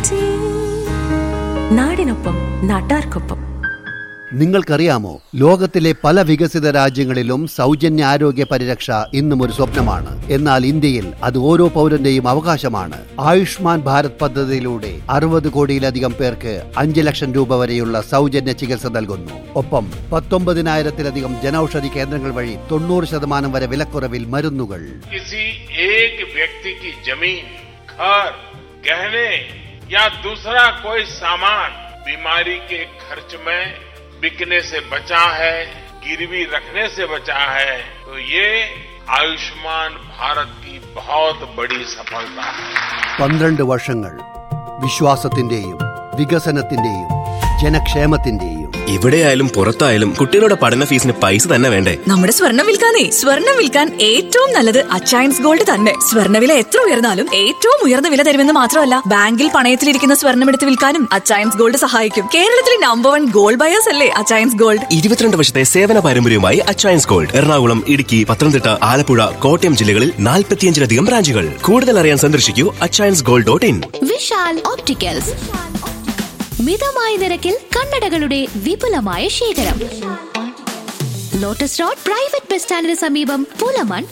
നാടിനൊപ്പം നാട്ടാർക്കൊപ്പം. നിങ്ങൾക്കറിയാമോ, ലോകത്തിലെ പല വികസിത രാജ്യങ്ങളിലും സൗജന്യ ആരോഗ്യ പരിരക്ഷ ഇന്നും ഒരു സ്വപ്നമാണ്. എന്നാൽ ഇന്ത്യയിൽ അത് ഓരോ പൗരന്റെയും അവകാശമാണ്. ആയുഷ്മാൻ ഭാരത് പദ്ധതിയിലൂടെ 60 കോടിയിലധികം പേർക്ക് 5 ലക്ഷം രൂപ വരെയുള്ള സൗജന്യ ചികിത്സ നൽകുന്നു. ഒപ്പം 19,000-ലധികം ജനൌഷധി കേന്ദ്രങ്ങൾ വഴി 90% വരെ വിലക്കുറവിൽ മരുന്നുകൾ. या दूसरा कोई सामान बीमारी के खर्च में बिकने से बचा है, गिरवी रखने से बचा है, तो ये आयुष्मान भारत की बहुत बड़ी सफलता है. 12 വർഷങ്ങൾ വിശ്വാസത്തിന്റെയും വികസനത്തിന്റെയും ജനക്ഷേമത്തിന്റെയും. ഇവിടെയായാലും പുറത്തായാലും കുട്ടികളുടെ പഠന ഫീസിന് പൈസ തന്നെ വേണ്ടേ? നമ്മുടെ സ്വർണ്ണം വിൽക്കാൻ ഏറ്റവും നല്ലത് അച്ചയൻസ് ഗോൾഡ് തന്നെ. സ്വർണ്ണവില എത്ര ഉയർന്നാലും ഏറ്റവും ഉയർന്ന വില തരുമെന്ന് മാത്രമല്ല, ബാങ്കിൽ പണയത്തിലിരിക്കുന്ന സ്വർണ്ണം എടുത്ത് വിൽക്കാനും അച്ചയൻസ് ഗോൾഡ് സഹായിക്കും. കേരളത്തിലെ നമ്പർ 1 ഗോൾഡ് ബയേഴ്സ് അല്ലേ അച്ചയൻസ് ഗോൾഡ്. 22 വർഷത്തെ സേവന പാരമ്പര്യവുമായി അച്ചയൻസ് ഗോൾഡ് എറണാകുളം, ഇടുക്കി, പത്തനംതിട്ട, ആലപ്പുഴ, കോട്ടയം ജില്ലകളിൽ 45-ലധികം ബ്രാഞ്ചുകൾ. കൂടുതൽ അറിയാൻ സന്ദർശിക്കൂ achainsgold.in. വിശാൽ ഓപ്റ്റിക്കൽസ്, മിതമായ നിരക്കിൽ കണ്ണടകളുടെ വിപുലമായ ശേഖരം. ലോട്ടസ് റോഡ് പ്രൈവറ്റ് ബസ് സ്റ്റാൻഡിന് സമീപം, പുലമൺ,